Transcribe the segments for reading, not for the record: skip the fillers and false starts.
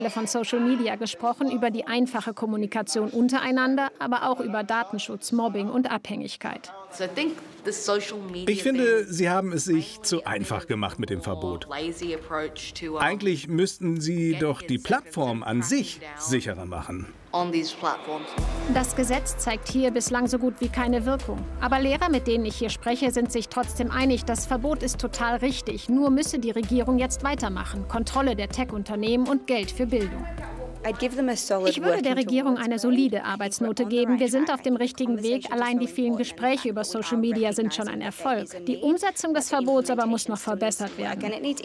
von Social Media gesprochen, über die einfache Kommunikation untereinander, aber auch über Datenschutz, Mobbing und Abhängigkeit. Ich finde, Sie haben es sich zu einfach gemacht mit dem Verbot. Eigentlich müssten Sie doch die Plattform an sich sicherer machen. Das Gesetz zeigt hier bislang so gut wie keine Wirkung. Aber Lehrer, mit denen ich hier spreche, sind sich trotzdem einig, das Verbot ist total richtig. Nur müsse die Regierung jetzt weitermachen. Kontrolle der Tech-Unternehmen und Geld für Bildung. Ich würde der Regierung eine solide Arbeitsnote geben. Wir sind auf dem richtigen Weg. Allein die vielen Gespräche über Social Media sind schon ein Erfolg. Die Umsetzung des Verbots aber muss noch verbessert werden.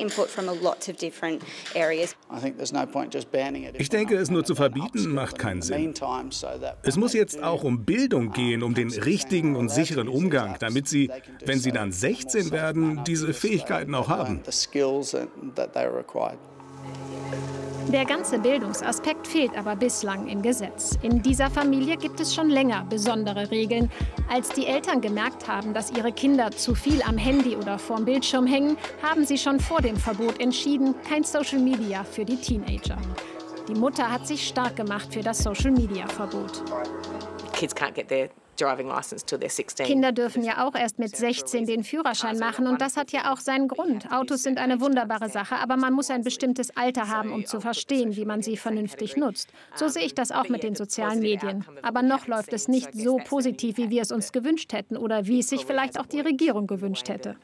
Ich denke, es nur zu verbieten, macht keinen Sinn. Es muss jetzt auch um Bildung gehen, um den richtigen und sicheren Umgang, damit Sie, wenn Sie dann 16 werden, diese Fähigkeiten auch haben. Der ganze Bildungsaspekt fehlt aber bislang im Gesetz. In dieser Familie gibt es schon länger besondere Regeln. Als die Eltern gemerkt haben, dass ihre Kinder zu viel am Handy oder vorm Bildschirm hängen, haben sie schon vor dem Verbot entschieden, kein Social Media für die Teenager. Die Mutter hat sich stark gemacht für das Social Media Verbot. Kinder dürfen ja auch erst mit 16 den Führerschein machen und das hat ja auch seinen Grund. Autos sind eine wunderbare Sache, aber man muss ein bestimmtes Alter haben, um zu verstehen, wie man sie vernünftig nutzt. So sehe ich das auch mit den sozialen Medien. Aber noch läuft es nicht so positiv, wie wir es uns gewünscht hätten oder wie es sich vielleicht auch die Regierung gewünscht hätte.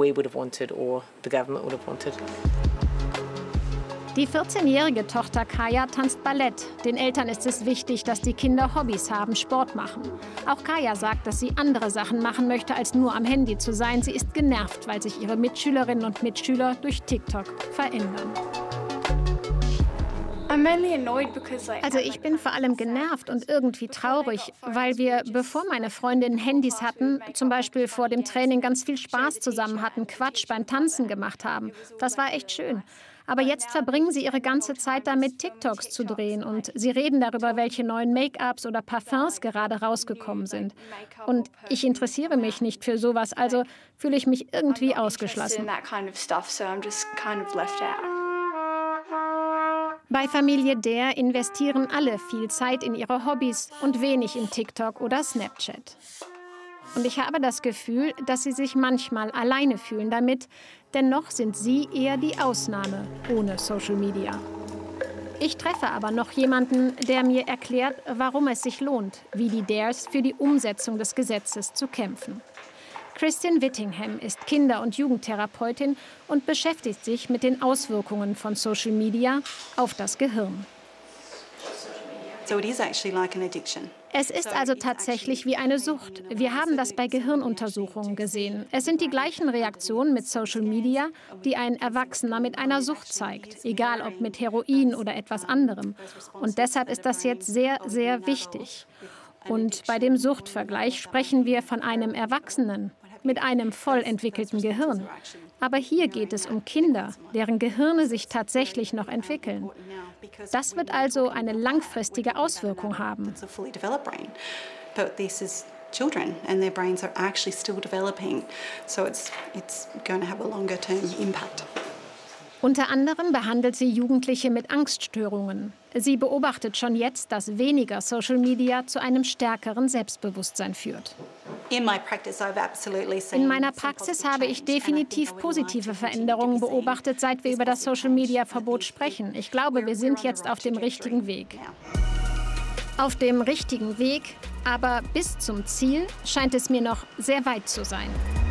Die 14-jährige Tochter Kaya tanzt Ballett. Den Eltern ist es wichtig, dass die Kinder Hobbys haben, Sport machen. Auch Kaya sagt, dass sie andere Sachen machen möchte, als nur am Handy zu sein. Sie ist genervt, weil sich ihre Mitschülerinnen und Mitschüler durch TikTok verändern. Also ich bin vor allem genervt und irgendwie traurig, weil wir, bevor meine Freundinnen Handys hatten, zum Beispiel vor dem Training ganz viel Spaß zusammen hatten, Quatsch beim Tanzen gemacht haben. Das war echt schön. Aber jetzt verbringen sie ihre ganze Zeit damit, TikToks zu drehen. Und sie reden darüber, welche neuen Make-ups oder Parfums gerade rausgekommen sind. Und ich interessiere mich nicht für sowas, also fühle ich mich irgendwie ausgeschlossen. Bei Familie Dare investieren alle viel Zeit in ihre Hobbys und wenig in TikTok oder Snapchat. Und ich habe das Gefühl, dass sie sich manchmal alleine fühlen damit, denn noch sind sie eher die Ausnahme ohne Social Media. Ich treffe aber noch jemanden, der mir erklärt, warum es sich lohnt, wie die Dares für die Umsetzung des Gesetzes zu kämpfen. Kristin Whittingham ist Kinder- und Jugendtherapeutin und beschäftigt sich mit den Auswirkungen von Social Media auf das Gehirn. Es ist also tatsächlich wie eine Sucht. Wir haben das bei Gehirnuntersuchungen gesehen. Es sind die gleichen Reaktionen mit Social Media, die ein Erwachsener mit einer Sucht zeigt, egal ob mit Heroin oder etwas anderem. Und deshalb ist das jetzt sehr, sehr wichtig. Und bei dem Suchtvergleich sprechen wir von einem Erwachsenen mit einem voll entwickelten Gehirn. Aber hier geht es um Kinder, deren Gehirne sich tatsächlich noch entwickeln. Das wird also eine langfristige Auswirkung haben. Children and their brains are actually still developing, so it's going to have a longer term impact. Unter anderem behandelt sie Jugendliche mit Angststörungen. Sie beobachtet schon jetzt, dass weniger Social Media zu einem stärkeren Selbstbewusstsein führt. In meiner Praxis habe ich definitiv positive Veränderungen beobachtet, seit wir über das Social-Media-Verbot sprechen. Ich glaube, wir sind jetzt auf dem richtigen Weg. Auf dem richtigen Weg, aber bis zum Ziel scheint es mir noch sehr weit zu sein.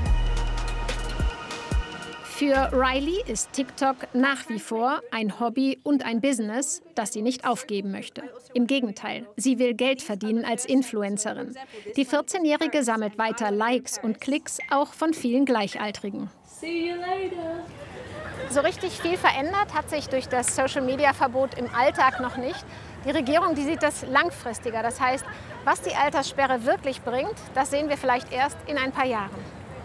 Für Riley ist TikTok nach wie vor ein Hobby und ein Business, das sie nicht aufgeben möchte. Im Gegenteil, sie will Geld verdienen als Influencerin. Die 14-Jährige sammelt weiter Likes und Klicks, auch von vielen Gleichaltrigen. See you later. So richtig viel verändert hat sich durch das Social-Media-Verbot im Alltag noch nicht. Die Regierung, die sieht das langfristiger. Das heißt, was die Alterssperre wirklich bringt, das sehen wir vielleicht erst in ein paar Jahren.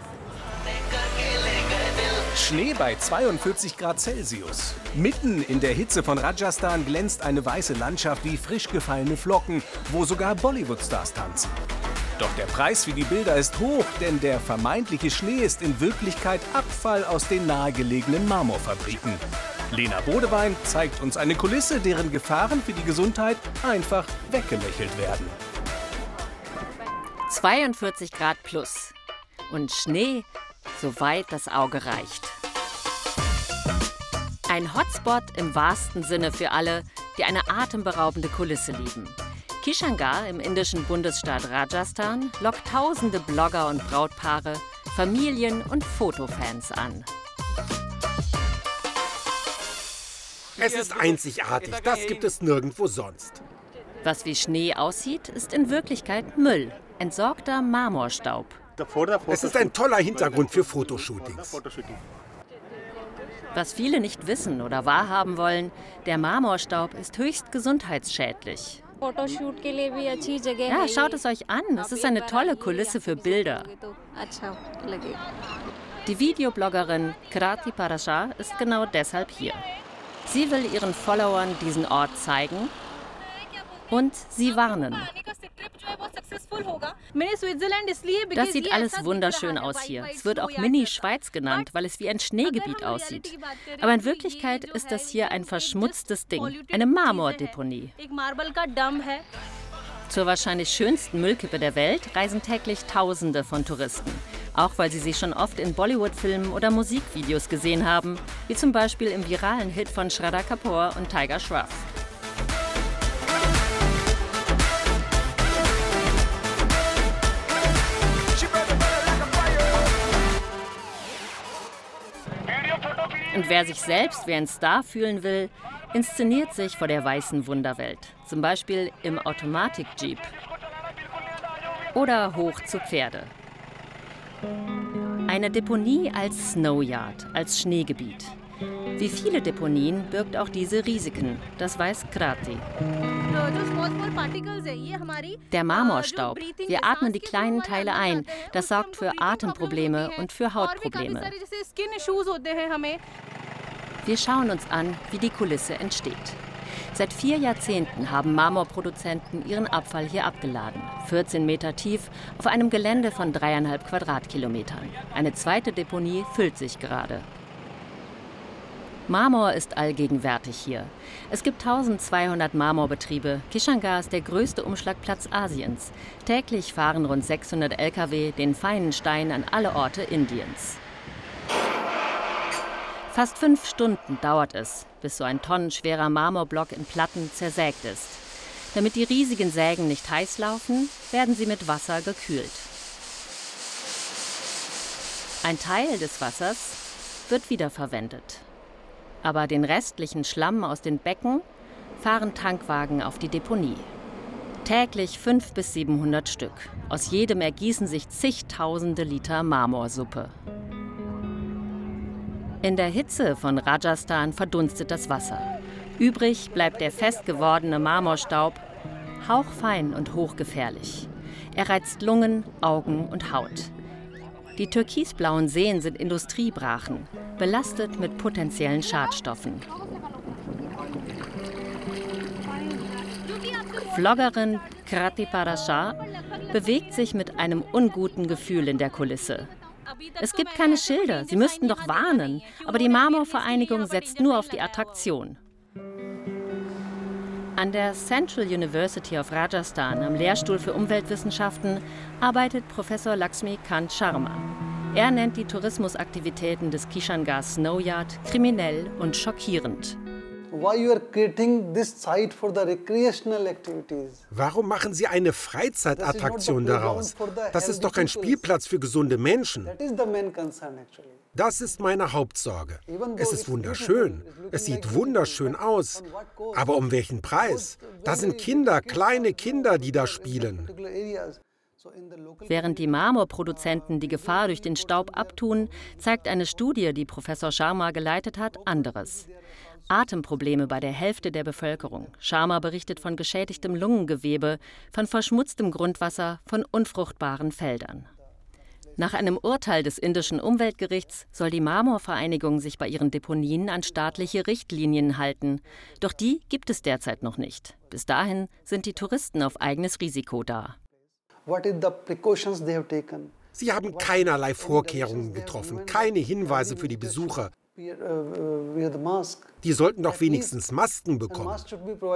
Schnee bei 42 Grad Celsius. Mitten in der Hitze von Rajasthan glänzt eine weiße Landschaft wie frisch gefallene Flocken, wo sogar Bollywood-Stars tanzen. Doch der Preis für die Bilder ist hoch, denn der vermeintliche Schnee ist in Wirklichkeit Abfall aus den nahegelegenen Marmorfabriken. Lena Bodewein zeigt uns eine Kulisse, deren Gefahren für die Gesundheit einfach weggelächelt werden. 42 Grad plus und Schnee, soweit das Auge reicht. Ein Hotspot im wahrsten Sinne für alle, die eine atemberaubende Kulisse lieben. Kishangarh im indischen Bundesstaat Rajasthan lockt tausende Blogger und Brautpaare, Familien und Fotofans an. Es ist einzigartig, das gibt es nirgendwo sonst. Was wie Schnee aussieht, ist in Wirklichkeit Müll, entsorgter Marmorstaub. Es ist ein toller Hintergrund für Fotoshootings. Was viele nicht wissen oder wahrhaben wollen, der Marmorstaub ist höchst gesundheitsschädlich. Ja, schaut es euch an, es ist eine tolle Kulisse für Bilder. Die Videobloggerin Krati Parashar ist genau deshalb hier. Sie will ihren Followern diesen Ort zeigen und sie warnen. Das sieht alles wunderschön aus hier. Es wird auch Mini-Schweiz genannt, weil es wie ein Schneegebiet aussieht. Aber in Wirklichkeit ist das hier ein verschmutztes Ding, eine Marmordeponie. Zur wahrscheinlich schönsten Müllkippe der Welt reisen täglich Tausende von Touristen. Auch weil sie sie schon oft in Bollywood-Filmen oder Musikvideos gesehen haben, wie zum Beispiel im viralen Hit von Shraddha Kapoor und Tiger Shroff. Und wer sich selbst wie ein Star fühlen will, inszeniert sich vor der weißen Wunderwelt. Zum Beispiel im Automatik-Jeep. Oder hoch zu Pferde. Eine Deponie als Snowyard, als Schneegebiet. Wie viele Deponien birgt auch diese Risiken, das weiß Krati. Der Marmorstaub, wir atmen die kleinen Teile ein, das sorgt für Atemprobleme und für Hautprobleme. Wir schauen uns an, wie die Kulisse entsteht. Seit 4 Jahrzehnten haben Marmorproduzenten ihren Abfall hier abgeladen. 14 Meter tief, auf einem Gelände von 3,5 Quadratkilometern. Eine zweite Deponie füllt sich gerade. Marmor ist allgegenwärtig hier. Es gibt 1200 Marmorbetriebe. Kishangarh ist der größte Umschlagplatz Asiens. Täglich fahren rund 600 Lkw den feinen Stein an alle Orte Indiens. Fast 5 Stunden dauert es, bis so ein tonnenschwerer Marmorblock in Platten zersägt ist. Damit die riesigen Sägen nicht heiß laufen, werden sie mit Wasser gekühlt. Ein Teil des Wassers wird wiederverwendet. Aber den restlichen Schlamm aus den Becken fahren Tankwagen auf die Deponie. Täglich 500 bis 700 Stück. Aus jedem ergießen sich zigtausende Liter Marmorsuppe. In der Hitze von Rajasthan verdunstet das Wasser. Übrig bleibt der fest gewordene Marmorstaub, hauchfein und hochgefährlich. Er reizt Lungen, Augen und Haut. Die türkisblauen Seen sind Industriebrachen, belastet mit potenziellen Schadstoffen. Vloggerin Krati Parashar bewegt sich mit einem unguten Gefühl in der Kulisse. Es gibt keine Schilder, sie müssten doch warnen, aber die Marmorvereinigung setzt nur auf die Attraktion. An der Central University of Rajasthan, am Lehrstuhl für Umweltwissenschaften, arbeitet Professor Lakshmi Kant Sharma. Er nennt die Tourismusaktivitäten des Kishangarh Snowyard kriminell und schockierend. Warum machen Sie eine Freizeitattraktion daraus? Das ist doch ein Spielplatz für gesunde Menschen. Das ist meine Hauptsorge. Es ist wunderschön, es sieht wunderschön aus. Aber um welchen Preis? Da sind Kinder, kleine Kinder, die da spielen. Während die Marmorproduzenten die Gefahr durch den Staub abtun, zeigt eine Studie, die Professor Sharma geleitet hat, anderes. Atemprobleme bei der Hälfte der Bevölkerung. Sharma berichtet von geschädigtem Lungengewebe, von verschmutztem Grundwasser, von unfruchtbaren Feldern. Nach einem Urteil des indischen Umweltgerichts soll die Marmorvereinigung sich bei ihren Deponien an staatliche Richtlinien halten. Doch die gibt es derzeit noch nicht. Bis dahin sind die Touristen auf eigenes Risiko da. Sie haben keinerlei Vorkehrungen getroffen, keine Hinweise für die Besucher. Die sollten doch wenigstens Masken bekommen.